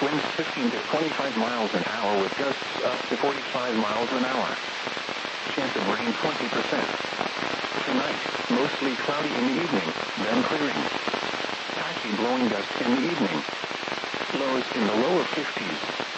winds 15 to 25 miles an hour with gusts up to 45 miles an hour. Chance of rain 20%. Tonight, mostly cloudy in the evening, then clearing. Patchy blowing gusts in the evening. Lows in the lower 50s.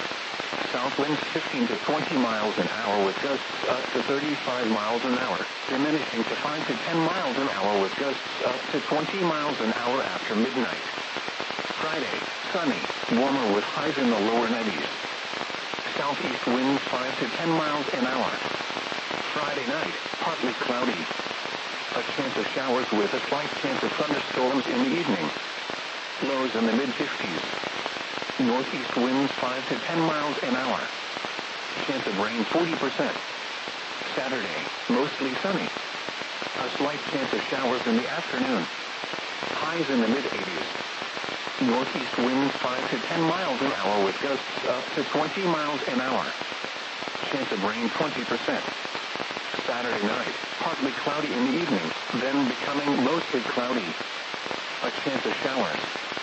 South winds 15 to 20 miles an hour with gusts up to 35 miles an hour, diminishing to 5 to 10 miles an hour with gusts up to 20 miles an hour after midnight. Friday, sunny, warmer with highs in the lower 90s. Southeast winds 5 to 10 miles an hour. Friday night, partly cloudy. A chance of showers with a slight chance of thunderstorms in the evening. Lows in the mid-50s. Northeast winds 5 to 10 miles an hour. Chance of rain 40%. Saturday, mostly sunny. A slight chance of showers in the afternoon. Highs in the mid-80s. Northeast winds 5 to 10 miles an hour with gusts up to 20 miles an hour. Chance of rain 20%. Saturday night, partly cloudy in the evening, then becoming mostly cloudy. A chance of showers.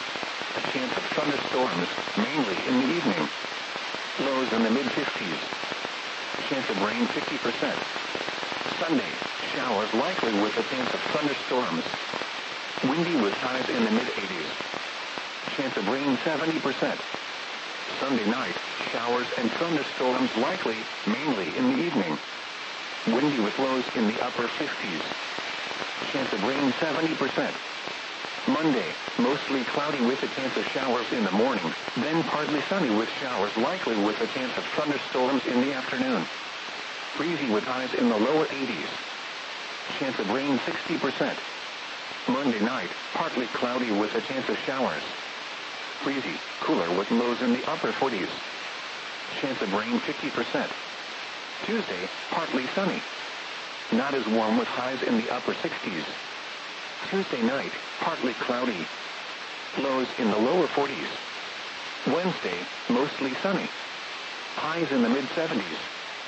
A chance of thunderstorms, mainly in the evening. Lows in the mid-50s. Chance of rain 50%. Sunday, showers likely with a chance of thunderstorms. Windy with highs in the mid-80s. Chance of rain 70%. Sunday night, showers and thunderstorms likely, mainly in the evening. Windy with lows in the upper 50s. Chance of rain 70%. Monday, mostly cloudy with a chance of showers in the morning, then partly sunny with showers likely with a chance of thunderstorms in the afternoon. Breezy with highs in the lower 80s. Chance of rain 60%. Monday night, partly cloudy with a chance of showers. Breezy, cooler with lows in the upper 40s. Chance of rain 50%. Tuesday, partly sunny. Not as warm with highs in the upper 60s. Tuesday night, partly cloudy. Lows in the lower 40s. Wednesday, mostly sunny. Highs in the mid-70s.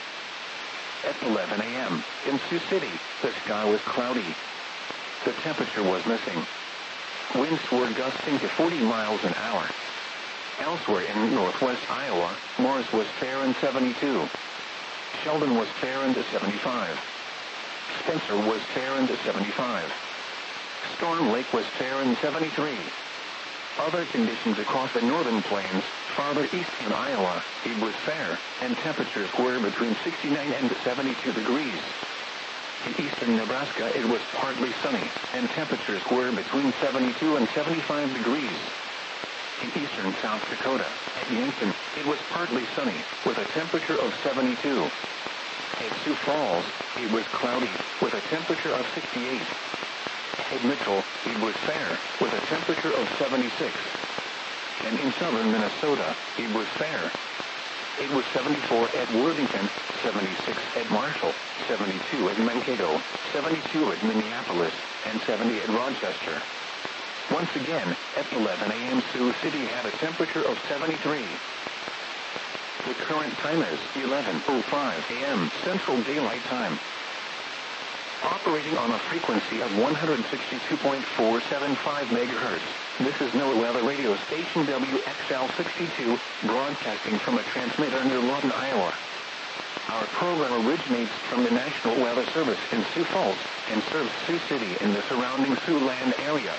At 11 a.m., in Sioux City, the sky was cloudy. The temperature was missing. Winds were gusting to 40 miles an hour. Elsewhere in northwest Iowa, Morris was fair and 72. Sheldon was fair and 75. Spencer was fair and 75. Storm Lake was fair and 73. Other conditions across the northern plains, farther east in Iowa, it was fair, and temperatures were between 69 and 72 degrees. In eastern Nebraska, it was partly sunny, and temperatures were between 72 and 75 degrees. In eastern South Dakota, at Yankton, it was partly sunny, with a temperature of 72. At Sioux Falls, it was cloudy, with a temperature of 68. At Mitchell, it was fair, with a temperature of 76. And in southern Minnesota, it was fair. It was 74 at Worthington, 76 at Marshall, 72 at Mankato, 72 at Minneapolis, and 70 at Rochester. Once again, at 11 a.m. Sioux City had a temperature of 73. The current time is 11:05 a.m. Central Daylight Time. Operating on a frequency of 162.475 megahertz. This is NOAA Weather Radio Station WXL62, broadcasting from a transmitter near Lawton, Iowa. Our program originates from the National Weather Service in Sioux Falls and serves Sioux City and the surrounding Siouxland area.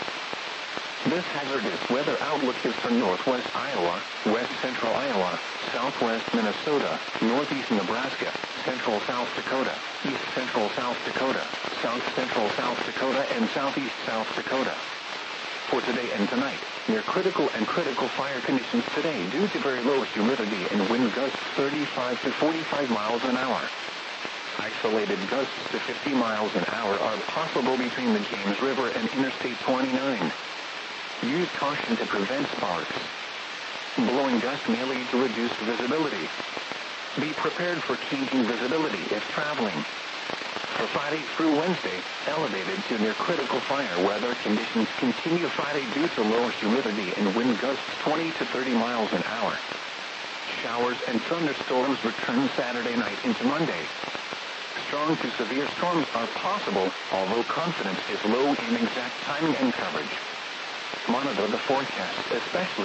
This hazardous weather outlook is for northwest Iowa, west central Iowa, southwest Minnesota, northeast Nebraska, central South Dakota, east central South Dakota, south central South Dakota, and southeast South Dakota. For today and tonight, near critical and critical fire conditions today due to very low humidity and wind gusts 35 to 45 miles an hour. Isolated gusts to 50 miles an hour are possible between the James River and Interstate 29. Use caution to prevent sparks. Blowing dust may lead to reduced visibility. Be prepared for changing visibility if traveling. For Friday through Wednesday, elevated to near critical fire weather conditions continue Friday due to lower humidity and wind gusts 20 to 30 miles an hour. Showers and thunderstorms return Saturday night into Monday. Strong to severe storms are possible, although confidence is low in exact timing and coverage. Monitor the forecast, especially